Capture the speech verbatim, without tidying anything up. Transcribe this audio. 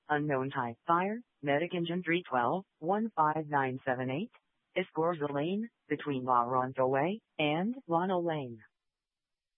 Unknown type fire, medic engine three twelve, one five nine seven eight, Escorza Lane, between La Ronto Way and Lano Lane.